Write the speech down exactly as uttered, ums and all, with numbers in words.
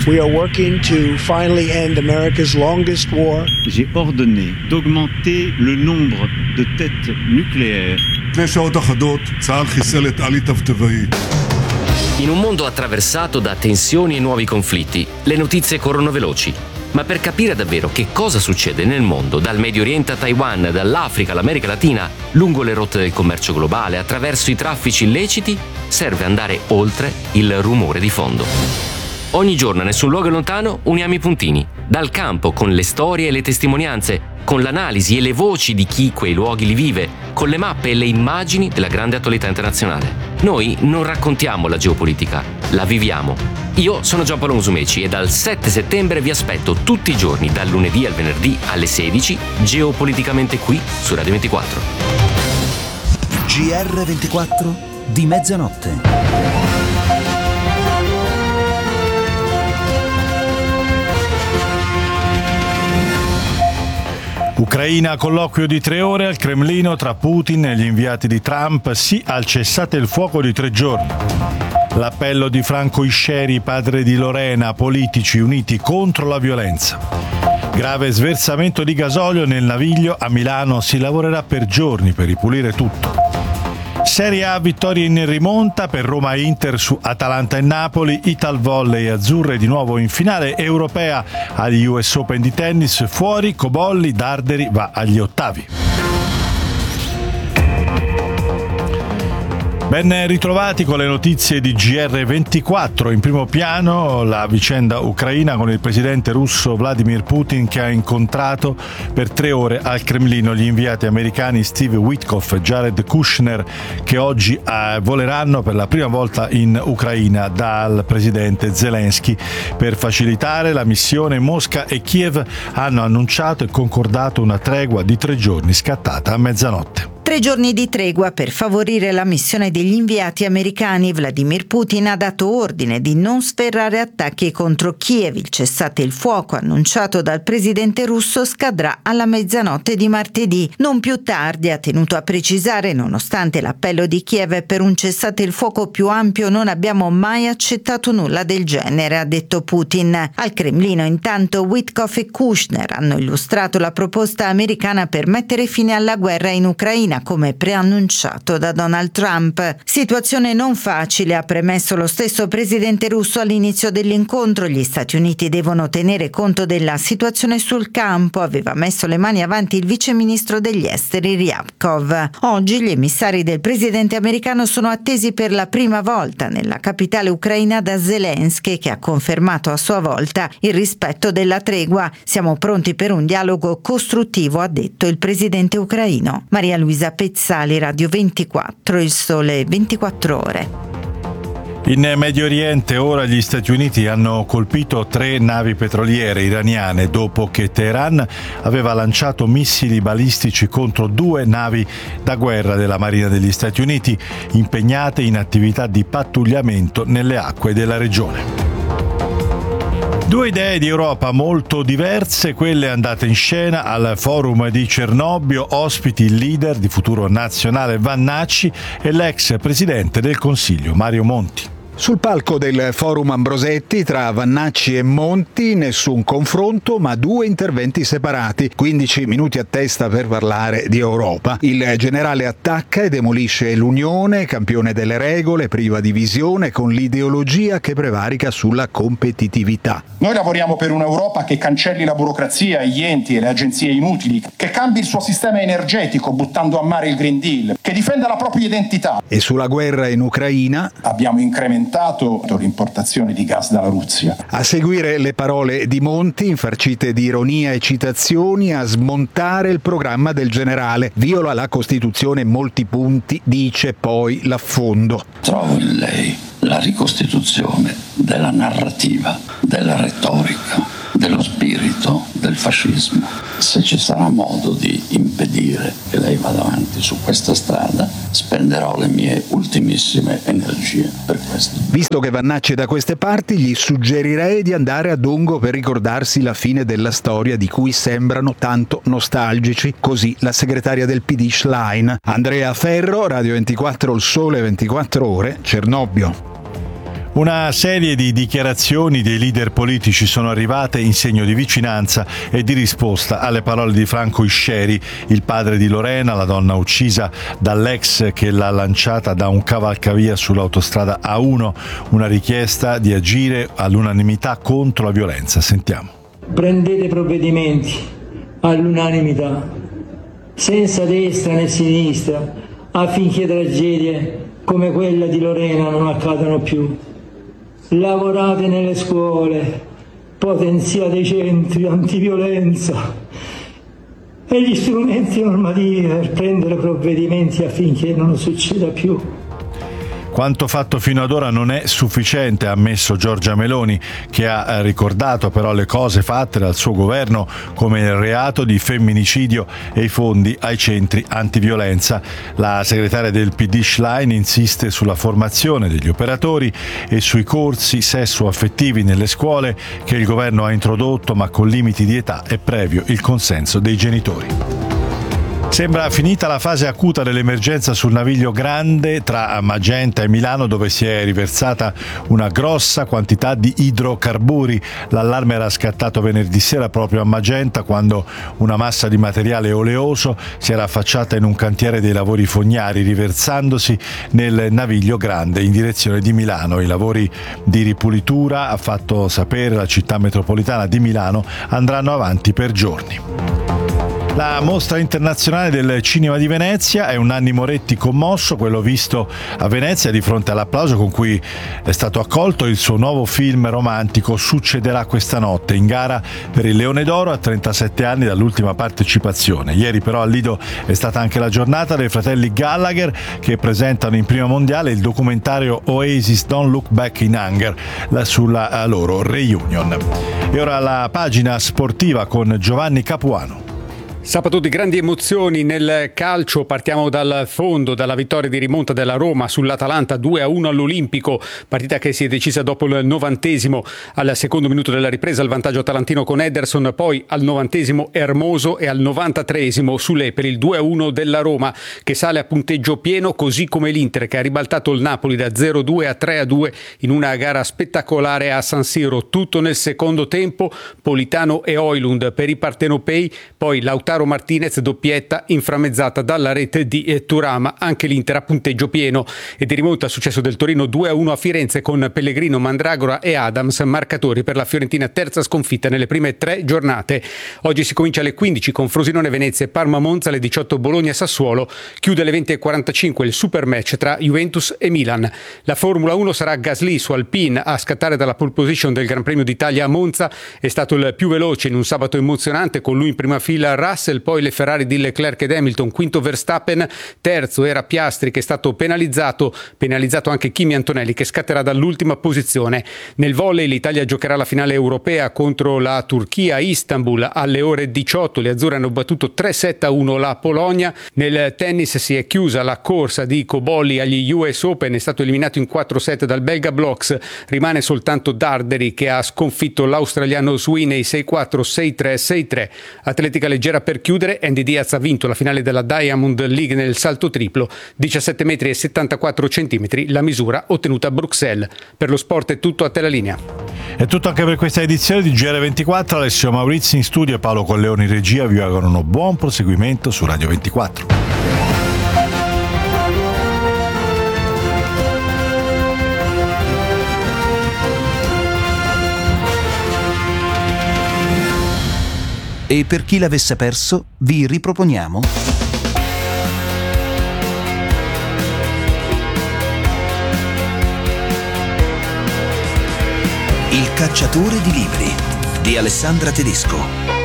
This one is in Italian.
We are working to finally end America's longest war. J'ai ordonné d'augmenter le nombre de têtes nucléaires. In un mondo attraversato da tensioni e nuovi conflitti, le notizie corrono veloci. Ma per capire davvero che cosa succede nel mondo, dal Medio Oriente a Taiwan, dall'Africa all'America Latina, lungo le rotte del commercio globale, attraverso i traffici illeciti, serve andare oltre il rumore di fondo. Ogni giorno, nessun luogo è lontano, uniamo i puntini. Dal campo, con le storie e le testimonianze, con l'analisi e le voci di chi quei luoghi li vive, con le mappe e le immagini della grande attualità internazionale. Noi non raccontiamo la geopolitica, la viviamo. Io sono Giampaolo Musumeci e dal sette settembre vi aspetto tutti i giorni, dal lunedì al venerdì alle sedici, geopoliticamente qui su Radio ventiquattro. G R ventiquattro di mezzanotte. Ucraina, colloquio di tre ore al Cremlino tra Putin e gli inviati di Trump, sì al cessate il fuoco di tre giorni. L'appello di Franco Isceri, padre di Lorena, politici uniti contro la violenza. Grave sversamento di gasolio nel Naviglio, a Milano si lavorerà per giorni per ripulire tutto. Serie A, vittorie in rimonta per Roma e Inter su Atalanta e Napoli, Italvolley azzurre di nuovo in finale europea agli U S Open di tennis, fuori Cobolli, Darderi va agli ottavi. Ben ritrovati con le notizie di G R ventiquattro. In primo piano la vicenda ucraina con il presidente russo Vladimir Putin che ha incontrato per tre ore al Cremlino gli inviati americani Steve Witkoff e Jared Kushner, che oggi eh, voleranno per la prima volta in Ucraina dal presidente Zelensky. Per facilitare la missione, Mosca e Kiev hanno annunciato e concordato una tregua di tre giorni scattata a mezzanotte. Tre giorni di tregua per favorire la missione degli inviati americani. Vladimir Putin ha dato ordine di non sferrare attacchi contro Kiev. Il cessate il fuoco annunciato dal presidente russo scadrà alla mezzanotte di martedì. Non più tardi, ha tenuto a precisare, nonostante l'appello di Kiev per un cessate il fuoco più ampio, non abbiamo mai accettato nulla del genere, ha detto Putin. Al Cremlino, intanto, Witkoff e Kushner hanno illustrato la proposta americana per mettere fine alla guerra in Ucraina, come preannunciato da Donald Trump. Situazione non facile, ha premesso lo stesso presidente russo all'inizio dell'incontro. Gli Stati Uniti devono tenere conto della situazione sul campo, aveva messo le mani avanti il vice ministro degli esteri Ryabkov. Oggi gli emissari del presidente americano sono attesi per la prima volta nella capitale ucraina da Zelensky, che ha confermato a sua volta il rispetto della tregua. Siamo pronti per un dialogo costruttivo, ha detto il presidente ucraino. Maria Luisa Pezzali, Radio ventiquattro, il sole ventiquattro ore. In Medio Oriente ora gli Stati Uniti hanno colpito tre navi petroliere iraniane dopo che Teheran aveva lanciato missili balistici contro due navi da guerra della Marina degli Stati Uniti impegnate in attività di pattugliamento nelle acque della regione. Due idee di Europa molto diverse, quelle andate in scena al forum di Cernobbio, ospiti il leader di Futuro Nazionale Vannacci e l'ex presidente del Consiglio Mario Monti. Sul palco del forum Ambrosetti tra Vannacci e Monti nessun confronto ma due interventi separati, quindici minuti a testa per parlare di Europa. Il generale attacca e demolisce l'Unione, campione delle regole, priva di visione, con l'ideologia che prevarica sulla competitività. Noi lavoriamo per un'Europa che cancelli la burocrazia, gli enti e le agenzie inutili, che cambi il suo sistema energetico buttando a mare il Green Deal, che difenda la propria identità. E sulla guerra in Ucraina abbiamo incrementato l'importazione di gas dalla Russia. A seguire le parole di Monti, infarcite di ironia e citazioni, a smontare il programma del generale. Viola la Costituzione in molti punti, dice poi l'affondo. Trovo in lei la ricostituzione della narrativa, della retorica, dello spirito del fascismo. Se ci sarà modo di impedire che lei vada avanti su questa strada, spenderò le mie ultimissime energie per questo. Visto che Vannacci è da queste parti, gli suggerirei di andare a Dongo per ricordarsi la fine della storia di cui sembrano tanto nostalgici. Così la segretaria del P D Schlein. Andrea Ferro, Radio ventiquattro, il sole ventiquattro ore, Cernobbio. Una serie di dichiarazioni dei leader politici sono arrivate in segno di vicinanza e di risposta alle parole di Franco Iscieri, il padre di Lorena, la donna uccisa dall'ex che l'ha lanciata da un cavalcavia sull'autostrada A uno, una richiesta di agire all'unanimità contro la violenza. Sentiamo. Prendete provvedimenti all'unanimità, senza destra né sinistra, affinché tragedie come quella di Lorena non accadano più. Lavorate nelle scuole, potenziate i centri antiviolenza e gli strumenti normativi per prendere provvedimenti affinché non succeda più. Quanto fatto fino ad ora non è sufficiente, ha ammesso Giorgia Meloni, che ha ricordato però le cose fatte dal suo governo come il reato di femminicidio e i fondi ai centri antiviolenza. La segretaria del P D Schlein insiste sulla formazione degli operatori e sui corsi sessuo-affettivi nelle scuole che il governo ha introdotto, ma con limiti di età e previo il consenso dei genitori. Sembra finita la fase acuta dell'emergenza sul naviglio Grande tra Magenta e Milano, dove si è riversata una grossa quantità di idrocarburi. L'allarme era scattato venerdì sera proprio a Magenta, quando una massa di materiale oleoso si era affacciata in un cantiere dei lavori fognari, riversandosi nel naviglio Grande in direzione di Milano. I lavori di ripulitura, ha fatto sapere la città metropolitana di Milano, andranno avanti per giorni. La mostra internazionale del cinema di Venezia è un Nanni Moretti commosso, quello visto a Venezia di fronte all'applauso con cui è stato accolto il suo nuovo film romantico Succederà questa notte, in gara per il Leone d'Oro a trentasette anni dall'ultima partecipazione. Ieri però al Lido è stata anche la giornata dei fratelli Gallagher, che presentano in prima mondiale il documentario Oasis Don't Look Back in Anger sulla loro reunion. E ora la pagina sportiva con Giovanni Capuano. Sabato di grandi emozioni nel calcio, partiamo dal fondo, dalla vittoria di rimonta della Roma sull'Atalanta due a uno all'Olimpico, partita che si è decisa dopo il novantesimo, al secondo minuto della ripresa il vantaggio atalantino con Ederson, poi al novantesimo Hermoso e al novantatreesimo Sule per il due a uno della Roma, che sale a punteggio pieno, così come l'Inter che ha ribaltato il Napoli da zero a due a tre a due in una gara spettacolare a San Siro. Tutto nel secondo tempo, Politano e Højlund per i partenopei, poi Lautaro Martinez, doppietta inframmezzata dalla rete di Turama. Anche l'Inter a punteggio pieno e di rimonta al successo del Torino due a uno a Firenze con Pellegrino, Mandragora e Adams marcatori per la Fiorentina, terza sconfitta nelle prime tre giornate. Oggi si comincia alle quindici con Frosinone Venezia e Parma Monza, alle diciotto Bologna Sassuolo, chiude alle venti e quarantacinque il super match tra Juventus e Milan. La Formula uno sarà Gasly su Alpine a scattare dalla pole position del Gran Premio d'Italia a Monza, è stato il più veloce in un sabato emozionante, con lui in prima fila Russell, poi le Ferrari di Leclerc ed Hamilton, quinto Verstappen, terzo era Piastri che è stato penalizzato, penalizzato anche Kimi Antonelli che scatterà dall'ultima posizione. Nel volley l'Italia giocherà la finale europea contro la Turchia a Istanbul alle ore diciotto, le azzurre hanno battuto tre sette a uno la Polonia. Nel tennis si è chiusa la corsa di Cobolli agli U S Open, è stato eliminato in quattro set dal belga Bloks, rimane soltanto Darderi che ha sconfitto l'australiano Sweeney sei quattro sei tre sei tre. Atletica leggera per chiudere, Andy Diaz ha vinto la finale della Diamond League nel salto triplo, diciassette metri e settantaquattro centimetri, la misura ottenuta a Bruxelles. Per lo sport è tutto, a te la linea. È tutto anche per questa edizione di G R ventiquattro. Alessio Maurizi in studio e Paolo Colleoni in regia vi augurano buon proseguimento su Radio ventiquattro. E per chi l'avesse perso, vi riproponiamo Il cacciatore di libri di Alessandra Tedesco.